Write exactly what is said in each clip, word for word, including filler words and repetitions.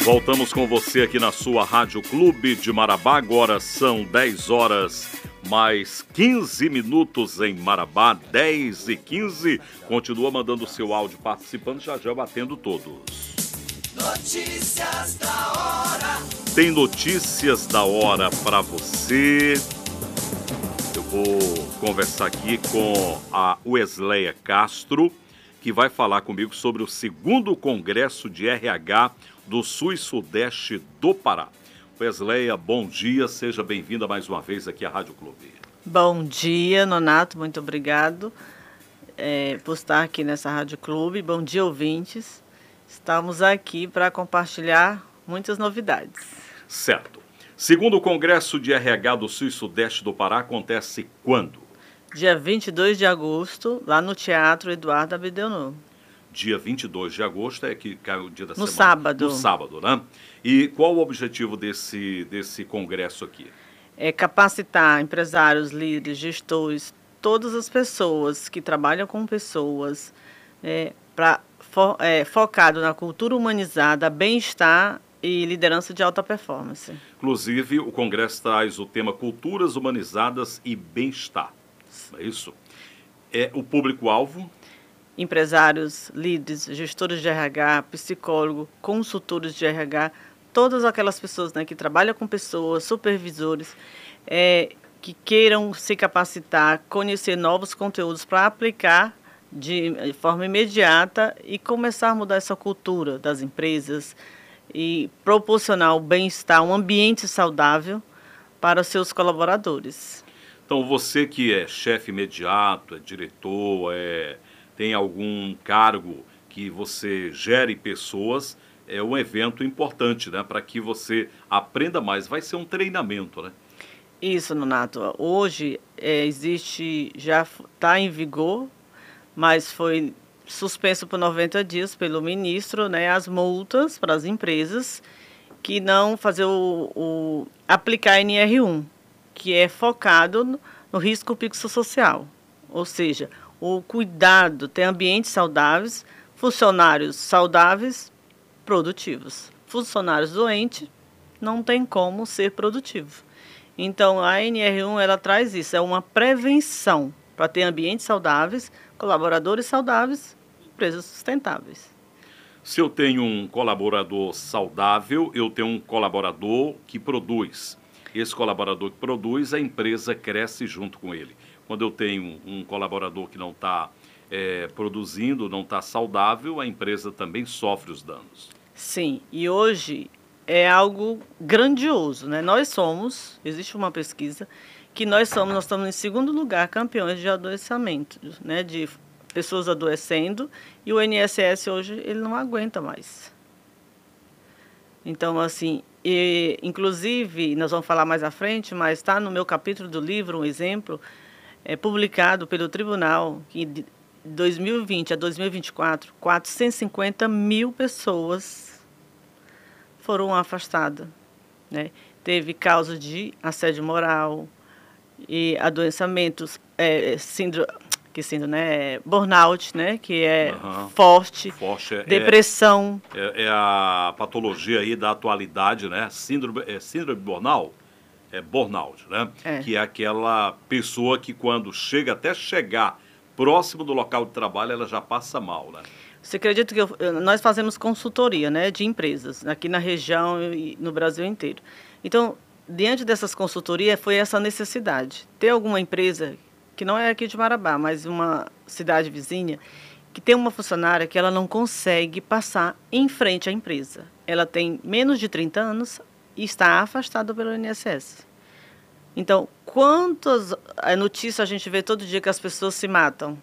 Voltamos com você aqui na sua Rádio Clube de Marabá. Agora são dez horas mais quinze minutos em Marabá, dez e quinze. Continua mandando o seu áudio participando, já já batendo todos. Notícias da hora. Tem notícias da hora para você. Eu vou conversar aqui com a Wesleia Castro, que vai falar comigo sobre o segundo Congresso de R H do Sul e Sudeste do Pará. Wesleia, bom dia, seja bem-vinda mais uma vez aqui à Rádio Clube. Bom dia, Nonato, muito obrigado é, por estar aqui nessa Rádio Clube. Bom dia, ouvintes. Estamos aqui para compartilhar muitas novidades. Certo. Segundo Congresso de R H do Sul e Sudeste do Pará acontece quando? Dia vinte e dois de agosto, lá no Teatro Eduardo Abdenur. Dia vinte e dois de agosto é que cai o dia da no semana. Sábado. No sábado, né? E qual o objetivo desse, desse congresso aqui? É capacitar empresários, líderes, gestores, todas as pessoas que trabalham com pessoas, é, pra, fo, é, focado na cultura humanizada, bem-estar e liderança de alta performance. Inclusive, o congresso traz o tema Culturas Humanizadas e Bem-Estar. É isso? É o público-alvo? Empresários, líderes, gestores de R H, psicólogos, consultores de R H, todas aquelas pessoas, né, que trabalham com pessoas, supervisores, é, que queiram se capacitar, conhecer novos conteúdos para aplicar de forma imediata e começar a mudar essa cultura das empresas e proporcionar o bem-estar, um ambiente saudável para os seus colaboradores. Então, você que é chefe imediato, é diretor, é... tem algum cargo que você gere pessoas, é um evento importante, né? Para que você aprenda mais. Vai ser um treinamento, né? Isso, Nonato. Hoje é, existe, já está em vigor, mas foi suspenso por noventa dias pelo ministro, né? As multas para as empresas que não fazer o, o aplicar N R um, que é focado no, no risco psicossocial, ou seja, o cuidado, ter ambientes saudáveis, funcionários saudáveis, produtivos. Funcionários doentes não tem como ser produtivo. Então, a N R um ela traz isso, é uma prevenção para ter ambientes saudáveis, colaboradores saudáveis, empresas sustentáveis. Se eu tenho um colaborador saudável, eu tenho um colaborador que produz. Esse colaborador que produz, a empresa cresce junto com ele. Quando eu tenho um colaborador que não está é, produzindo, não está saudável, a empresa também sofre os danos. Sim, e hoje é algo grandioso, né? Nós somos, existe uma pesquisa, que nós somos, nós estamos em segundo lugar, campeões de adoecimento, né? De pessoas adoecendo, e o I N S S hoje, ele não aguenta mais. Então, assim, e, inclusive, nós vamos falar mais à frente, mas está no meu capítulo do livro, um exemplo, é publicado pelo tribunal, que de dois mil e vinte a dois mil e vinte e quatro, quatrocentas e cinquenta mil pessoas foram afastadas, né? Teve causa de assédio moral e adoecimentos, é, síndrome, que síndrome, né? Burnout, né? Que é uhum. forte, forte é, depressão. É, é a patologia aí da atualidade, né? Síndrome, é, síndrome de burnout. É burnout, né? É. Que é aquela pessoa que quando chega, até chegar próximo do local de trabalho, ela já passa mal, né? Você acredita que eu, nós fazemos consultoria, né, de empresas aqui na região e no Brasil inteiro. Então, diante dessas consultorias, foi essa necessidade. Ter alguma empresa, que não é aqui de Marabá, mas uma cidade vizinha, que tem uma funcionária que ela não consegue passar em frente à empresa. Ela tem menos de trinta anos e está afastada pelo I N S S. Então, quantas notícias a gente vê todo dia que as pessoas se matam?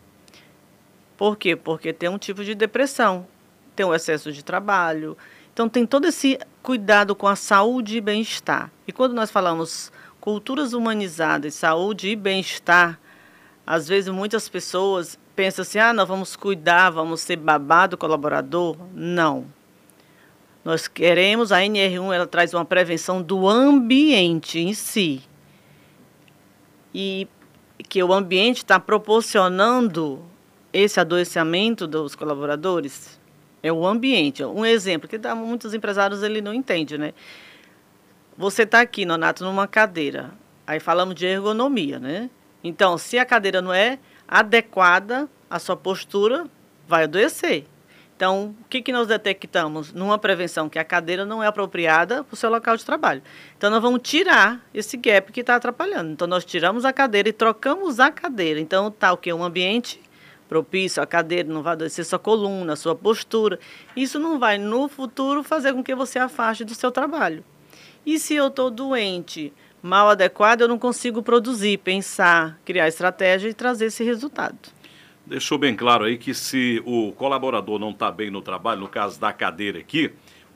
Por quê? Porque tem um tipo de depressão, tem um excesso de trabalho. Então, tem todo esse cuidado com a saúde e bem-estar. E quando nós falamos culturas humanizadas, saúde e bem-estar, às vezes muitas pessoas pensam assim, ah, nós vamos cuidar, vamos ser babá do colaborador. Não. Nós queremos, a N R um, ela traz uma prevenção do ambiente em si. E que o ambiente está proporcionando esse adoecimento dos colaboradores. É o ambiente. Um exemplo, que dá, muitos empresários ele não entende, né? Você está aqui, Nonato, numa cadeira. Aí falamos de ergonomia, né? Então, se a cadeira não é adequada à sua postura, vai adoecer. Então, o que, que nós detectamos numa prevenção? Que a cadeira não é apropriada para o seu local de trabalho. Então, nós vamos tirar esse gap que está atrapalhando. Então, nós tiramos a cadeira e trocamos a cadeira. Então, está o quê? Um ambiente propício, a cadeira não vai adoecer sua coluna, sua postura. Isso não vai, no futuro, fazer com que você afaste do seu trabalho. E se eu estou doente, mal adequado, eu não consigo produzir, pensar, criar estratégia e trazer esse resultado. Deixou bem claro aí que se o colaborador não está bem no trabalho, no caso da cadeira aqui,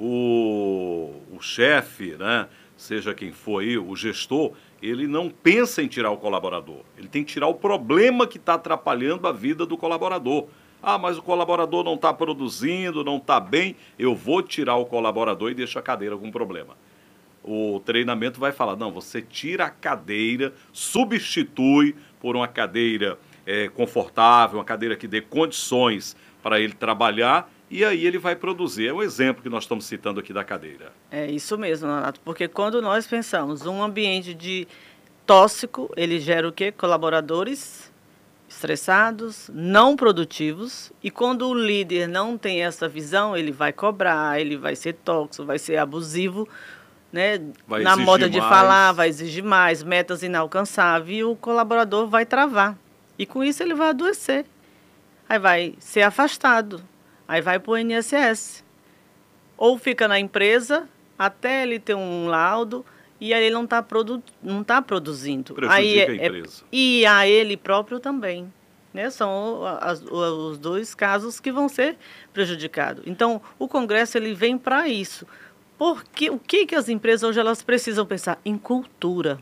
o, o chefe, né, seja quem for aí, o gestor, ele não pensa em tirar o colaborador. Ele tem que tirar o problema que está atrapalhando a vida do colaborador. Ah, mas o colaborador não está produzindo, não está bem, eu vou tirar o colaborador e deixo a cadeira com problema. O treinamento vai falar, não, você tira a cadeira, substitui por uma cadeira é, confortável, uma cadeira que dê condições para ele trabalhar e aí ele vai produzir. É um exemplo que nós estamos citando aqui da cadeira. É isso mesmo, Nonato, porque quando nós pensamos um ambiente de tóxico, ele gera o quê? Colaboradores estressados, não produtivos, e quando o líder não tem essa visão, ele vai cobrar, ele vai ser tóxico, vai ser abusivo, né? Na moda de falar, vai exigir mais, metas inalcançáveis, e o colaborador vai travar. E com isso ele vai adoecer. Aí vai ser afastado. Aí vai para o I N S S. Ou fica na empresa até ele ter um laudo e aí ele não está produ não tá produzindo. Prejudica aí é, a empresa. É, e a ele próprio também. Né? São as, os dois casos que vão ser prejudicados. Então, o Congresso ele vem para isso. Porque o que, que as empresas hoje elas precisam pensar? Em cultura.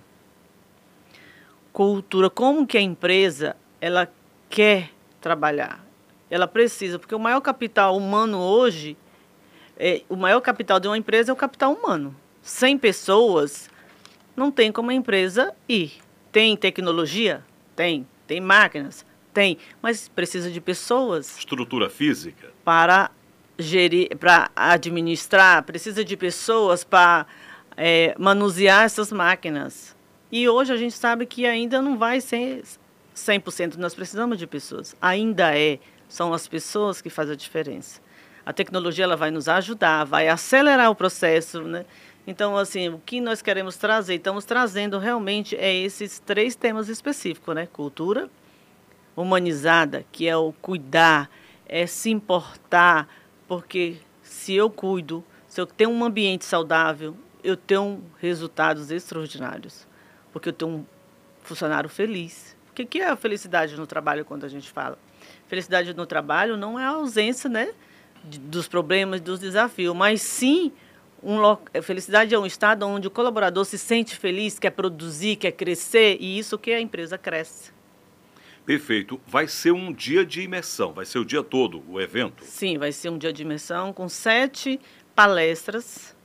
Cultura, como que a empresa ela quer trabalhar. Ela precisa, porque o maior capital humano hoje, é, o maior capital de uma empresa é o capital humano. Sem pessoas, não tem como a empresa ir. Tem tecnologia? Tem. Tem máquinas? Tem. Mas precisa de pessoas. Estrutura física? Para gerir, para administrar, precisa de pessoas para é, manusear essas máquinas. E hoje a gente sabe que ainda não vai ser cem por cento, nós precisamos de pessoas. Ainda é, são as pessoas que fazem a diferença. A tecnologia ela vai nos ajudar, vai acelerar o processo, né? Então, assim, o que nós queremos trazer, estamos trazendo realmente é esses três temas específicos, né? Cultura humanizada, que é o cuidar, é se importar, porque se eu cuido, se eu tenho um ambiente saudável, eu tenho resultados extraordinários, porque eu tenho um funcionário feliz. O que é a felicidade no trabalho quando a gente fala? Felicidade no trabalho não é a ausência, né, dos problemas, dos desafios, mas sim, um lo... felicidade é um estado onde o colaborador se sente feliz, quer produzir, quer crescer, e isso que a empresa cresce. Perfeito. Vai ser um dia de imersão, vai ser o dia todo o evento? Sim, vai ser um dia de imersão com sete palestras,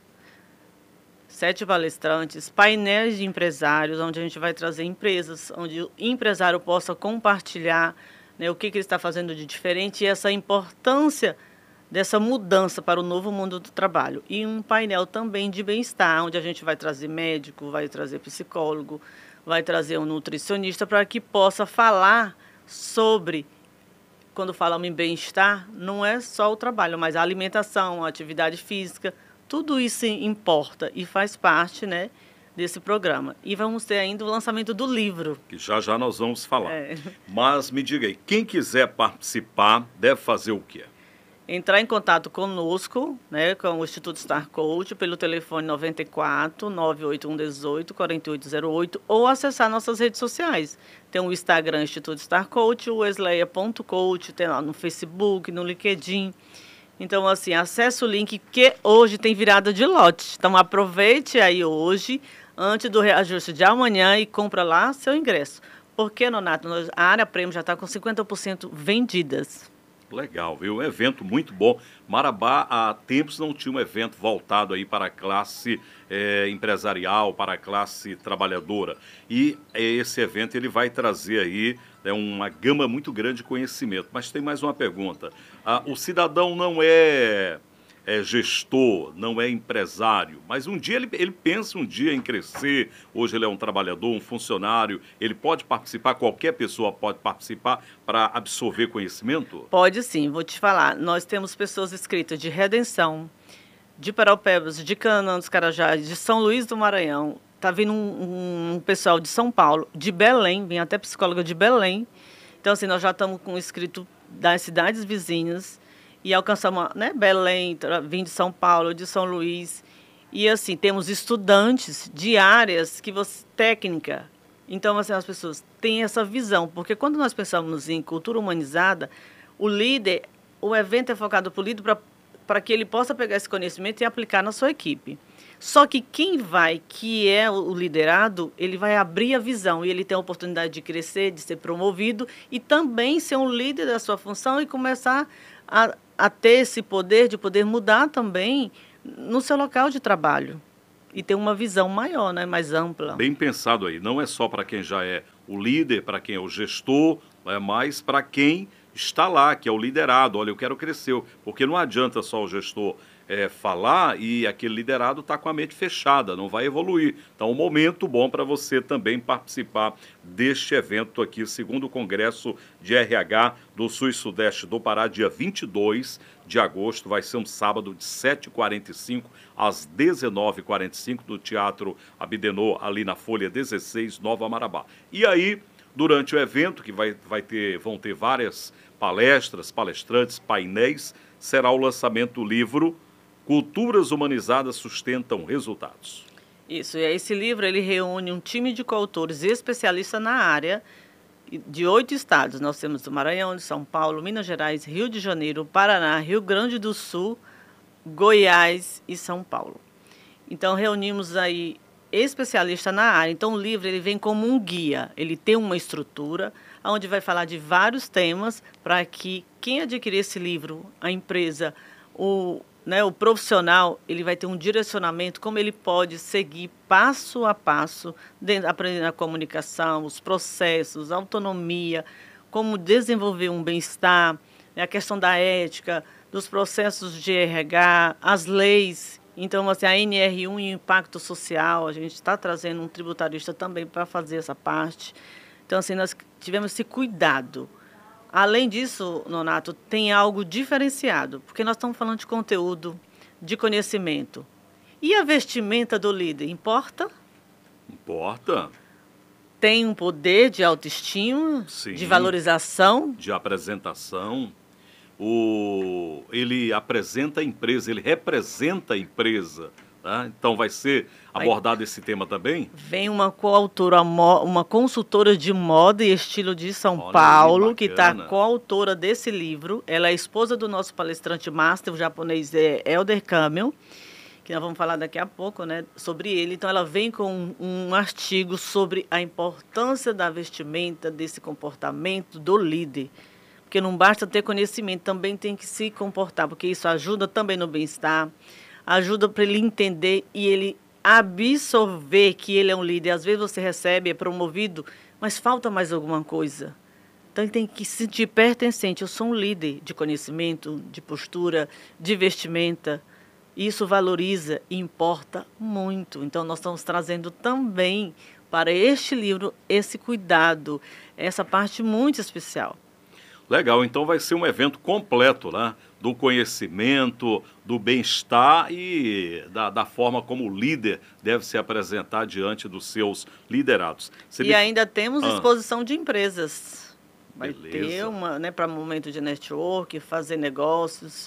sete palestrantes, painéis de empresários, onde a gente vai trazer empresas, onde o empresário possa compartilhar, né, o que, que ele está fazendo de diferente e essa importância dessa mudança para o novo mundo do trabalho. E um painel também de bem-estar, onde a gente vai trazer médico, vai trazer psicólogo, vai trazer um nutricionista para que possa falar sobre, quando falamos em bem-estar, não é só o trabalho, mas a alimentação, a atividade física, tudo isso importa e faz parte, né, desse programa. E vamos ter ainda o lançamento do livro. Que já já nós vamos falar. É. Mas me diga aí, quem quiser participar deve fazer o quê? Entrar em contato conosco, né, com o Instituto Star Coach, pelo telefone noventa e quatro, nove oito um um oito, quatro oito zero oito, ou acessar nossas redes sociais. Tem o Instagram Instituto Star Coach, o esleia ponto coach, tem lá no Facebook, no LinkedIn. Então, assim, acesse o link que hoje tem virada de lote. Então, aproveite aí hoje, antes do reajuste de amanhã, e compra lá seu ingresso. Porque, Nonato, a área prêmio já está com cinquenta por cento vendidas. Legal, viu? Um evento muito bom. Marabá, há tempos não tinha um evento voltado aí para a classe é, empresarial, para a classe trabalhadora. E esse evento ele vai trazer aí né, uma gama muito grande de conhecimento. Mas tem mais uma pergunta. Ah, o cidadão não é... é gestor, não é empresário, mas um dia ele, ele pensa um dia em crescer, hoje ele é um trabalhador, um funcionário, ele pode participar, qualquer pessoa pode participar para absorver conhecimento? Pode sim, vou te falar, nós temos pessoas inscritas de Redenção, de Paraupebas, de Canaã dos Carajás, de São Luís do Maranhão, tá vindo um, um pessoal de São Paulo, de Belém, vem até psicóloga de Belém, então assim, nós já estamos com inscrito das cidades vizinhas, e alcançamos, né, Belém, vim de São Paulo, de São Luís. E, assim, temos estudantes de áreas que você, técnica. Então, assim, as pessoas têm essa visão. Porque quando nós pensamos em cultura humanizada, o líder, o evento é focado para o líder para que ele possa pegar esse conhecimento e aplicar na sua equipe. Só que quem vai, que é o liderado, ele vai abrir a visão e ele tem a oportunidade de crescer, de ser promovido e também ser um líder da sua função e começar a a ter esse poder de poder mudar também no seu local de trabalho e ter uma visão maior, né, mais ampla. Bem pensado aí, não é só para quem já é o líder, para quem é o gestor, é mais para quem está lá, que é o liderado. Olha, eu quero crescer, porque não adianta só o gestor é, falar e aquele liderado está com a mente fechada, não vai evoluir. Então, um momento bom para você também participar deste evento aqui, segundo o Congresso de R H do Sul e Sudeste do Pará, dia vinte e dois de agosto, vai ser um sábado de sete e quarenta e cinco às dezenove e quarenta e cinco no Teatro Abidenô, ali na Folha dezesseis, Nova Marabá. E aí, durante o evento, que vai, vai ter, vão ter várias palestras, palestrantes, painéis, será o lançamento do livro Culturas Humanizadas Sustentam Resultados. Isso, e esse livro ele reúne um time de coautores especialistas na área de oito estados. Nós temos do Maranhão, de São Paulo, Minas Gerais, Rio de Janeiro, Paraná, Rio Grande do Sul, Goiás e São Paulo. Então, reunimos aí especialistas na área. Então, o livro ele vem como um guia. Ele tem uma estrutura onde vai falar de vários temas para que quem adquirir esse livro, a empresa, o Né, o profissional, ele vai ter um direcionamento, como ele pode seguir passo a passo, dentro, aprendendo a comunicação, os processos, a autonomia, como desenvolver um bem-estar, né, a questão da ética, dos processos de R H, as leis. Então, assim, a N R um e o impacto social, a gente está trazendo um tributarista também para fazer essa parte. Então, assim, nós tivemos esse cuidado. Além disso, Nonato, tem algo diferenciado, porque nós estamos falando de conteúdo, de conhecimento. E a vestimenta do líder, importa? Importa. Tem um poder de autoestima, Sim, de valorização. De apresentação. O, ele apresenta a empresa, ele representa a empresa. Tá? Então vai ser abordado esse tema também? Vem uma coautora, uma consultora de moda e estilo de São Olha Paulo, aí, que está coautora desse livro. Ela é esposa do nosso palestrante master, o japonês é Elder Camel, que nós vamos falar daqui a pouco, né, sobre ele. Então ela vem com um, um artigo sobre a importância da vestimenta, desse comportamento do líder. Porque não basta ter conhecimento, também tem que se comportar, porque isso ajuda também no bem-estar, ajuda para ele entender e ele absorver que ele é um líder. Às vezes você recebe, é promovido, mas falta mais alguma coisa. Então ele tem que se sentir pertencente. Eu sou um líder de conhecimento, de postura, de vestimenta. Isso valoriza e importa muito. Então nós estamos trazendo também para este livro esse cuidado, essa parte muito especial. Legal, então vai ser um evento completo, né? Do conhecimento, do bem-estar e da, da forma como o líder deve se apresentar diante dos seus liderados. Você e me... ainda temos ah. exposição de empresas. Vai Beleza. ter uma, né, para momento de network, fazer negócios.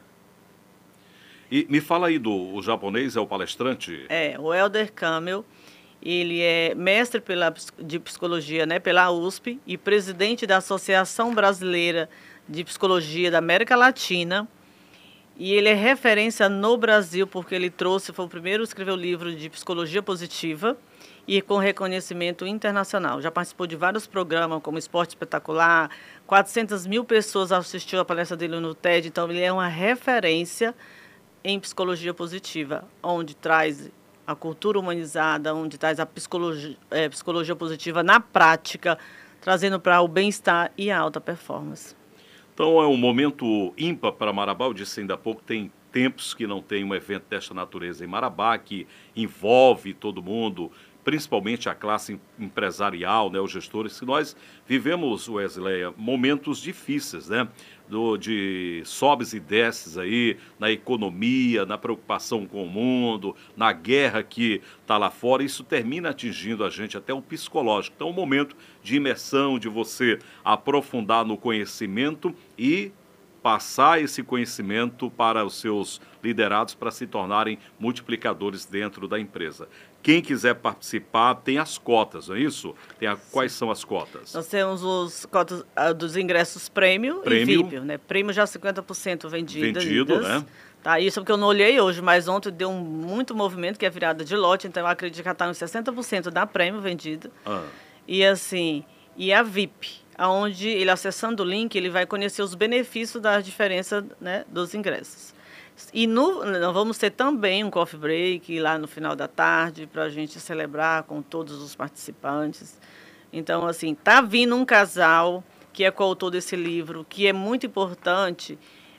E me fala aí do o japonês, é o palestrante? É, o Elder Camel. Ele é mestre pela, de psicologia, né, pela U S P e presidente da Associação Brasileira de Psicologia da América Latina. E ele é referência no Brasil, porque ele trouxe, foi o primeiro a escrever o livro de psicologia positiva e com reconhecimento internacional. Já participou de vários programas, como Esporte Espetacular, quatrocentas mil pessoas assistiram a palestra dele no TED, então ele é uma referência em psicologia positiva, onde traz a cultura humanizada, onde traz a psicologia, é, psicologia positiva na prática, trazendo para o bem-estar e a alta performance. Então é um momento ímpar para Marabá. Eu disse ainda há pouco, tem tempos que não tem um evento desta natureza em Marabá, que envolve todo mundo, principalmente a classe empresarial, né, os gestores, que nós vivemos, Wesley, momentos difíceis, né, do, de sobes e desces aí, na economia, na preocupação com o mundo, na guerra que está lá fora, isso termina atingindo a gente até o psicológico. Então é um momento de imersão, de você aprofundar no conhecimento e passar esse conhecimento para os seus liderados para se tornarem multiplicadores dentro da empresa. Quem quiser participar tem as cotas, não é isso? Tem a, quais são as cotas? Nós temos os cotas uh, dos ingressos prêmio, prêmio e V I P, né? Prêmio já cinquenta por cento vendido. Vendido, né? Tá, isso porque eu não olhei hoje, mas ontem deu um, muito movimento, que é virada de lote, então eu acredito que já está nos sessenta por cento da prêmio vendida. Ah. E assim, e a V I P, onde ele acessando o link, ele vai conhecer os benefícios da diferença, né, dos ingressos. E no, nós vamos ter também um coffee break lá no final da tarde para a gente celebrar com todos os participantes. Então, assim, tá vindo um casal que é coautor desse livro, que é muito importante,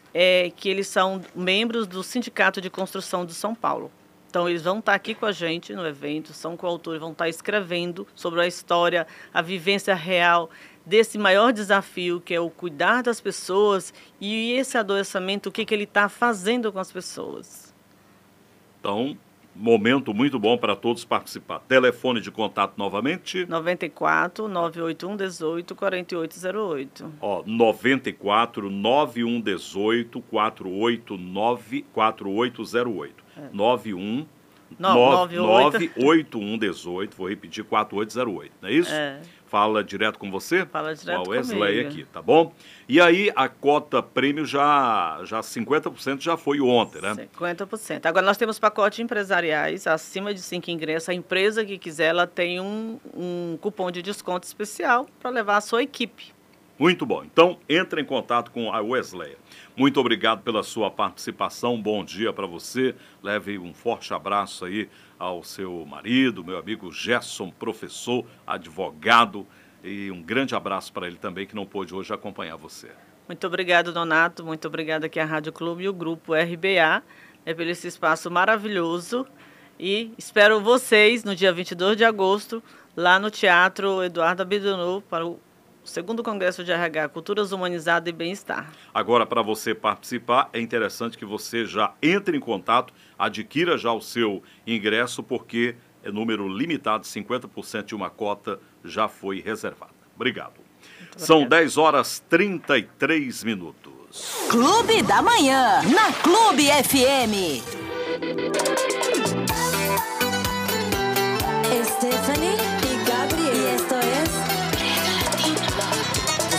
é que eles são membros do Sindicato de Construção de São Paulo. Então, eles vão estar aqui com a gente no evento, são coautores, vão estar escrevendo sobre a história, a vivência real desse maior desafio, que é o cuidar das pessoas e esse adoecimento, o que, que ele está fazendo com as pessoas. Então, momento muito bom para todos participar. Telefone de contato novamente? noventa e quatro, nove oito um, dezoito, quarenta e oito zero oito. Ó, noventa e quatro, nove um um oito, quarenta e oito nove, quarenta e oito zero oito. É. nove um nove oito um um oito, vou repetir, quarenta e oito zero oito, não é isso? É. Fala direto com você? Fala direto com a Wesley comigo. Aqui, tá bom? E aí a cota prêmio já, já cinquenta por cento já foi ontem, né? cinquenta por cento. Agora nós temos pacotes empresariais acima de cinco ingressos. A empresa que quiser, ela tem um, um cupom de desconto especial para levar a sua equipe. Muito bom. Então, entre em contato com a Wesley. Muito obrigado pela sua participação. Bom dia para você. Leve um forte abraço aí ao seu marido, meu amigo Gerson, professor, advogado. E um grande abraço para ele também, que não pôde hoje acompanhar você. Muito obrigado, Donato. Muito obrigado aqui à Rádio Clube e o Grupo R B A, né, pelo esse espaço maravilhoso. E espero vocês no dia vinte e dois de agosto, lá no Teatro Eduardo Abidonu, para o o segundo Congresso de R H, Culturas Humanizadas e Bem-Estar. Agora, para você participar, é interessante que você já entre em contato, adquira já o seu ingresso, porque é número limitado, cinquenta por cento de uma cota já foi reservada. Obrigado. São dez horas e trinta e três minutos. Clube da Manhã, na Clube F M. Stephanie